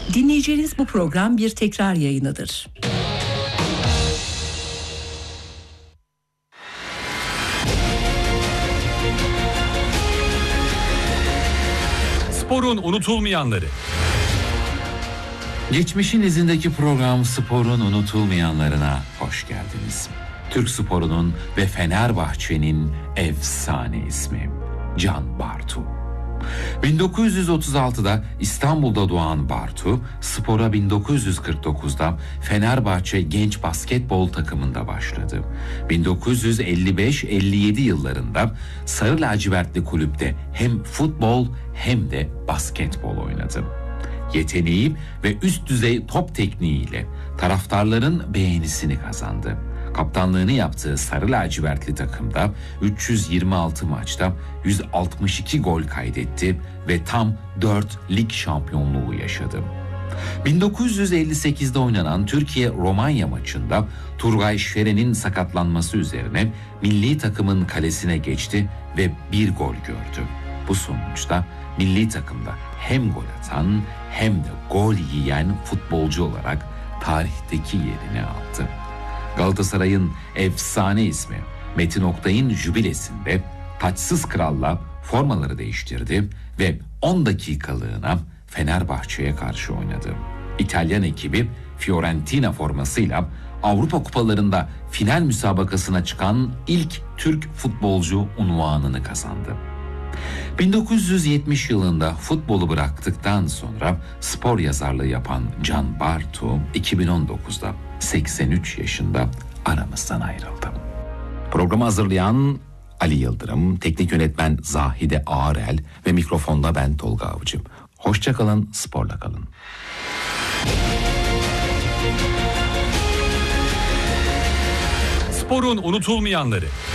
Dinleyeceğiniz bu program bir tekrar yayınıdır. Sporun unutulmayanları. Geçmişin izindeki program Sporun unutulmayanlarına hoş geldiniz. Türk sporunun ve Fenerbahçe'nin efsane ismi Can Bartu. 1936'da İstanbul'da doğan Bartu, spora 1949'da Fenerbahçe genç basketbol takımında başladı. 1955-57 yıllarında Sarı Lacivertli kulüpte hem futbol hem de basketbol oynadı. Yeteneği ve üst düzey top tekniğiyle taraftarların beğenisini kazandı. Kaptanlığını yaptığı Sarı Lacivertli takımda 326 maçta 162 gol kaydetti ve tam 4 lig şampiyonluğu yaşadı. 1958'de oynanan Türkiye-Romanya maçında Turgay Şeren'in sakatlanması üzerine milli takımın kalesine geçti ve bir gol gördü. Bu sonuçta milli takımda hem gol atan hem de gol yiyen futbolcu olarak tarihteki yerini aldı. Galatasaray'ın efsane ismi Metin Oktay'ın jübilesinde taçsız kralla formaları değiştirdi ve 10 dakikalığına Fenerbahçe'ye karşı oynadı. İtalyan ekibi Fiorentina formasıyla Avrupa kupalarında final müsabakasına çıkan ilk Türk futbolcu unvanını kazandı. 1970 yılında futbolu bıraktıktan sonra spor yazarlığı yapan Can Bartu 2019'da 83 yaşında aramızdan ayrıldı. Programı hazırlayan Ali Yıldırım, teknik yönetmen Zahide Ağarel ve mikrofonda ben Tolga Avcı. Hoşça kalın, sporla kalın. Sporun unutulmayanları.